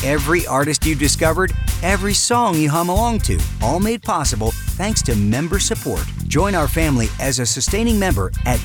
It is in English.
Every artist you've discovered, every song you hum along to, all made possible thanks to member support. Join our family as a sustaining member at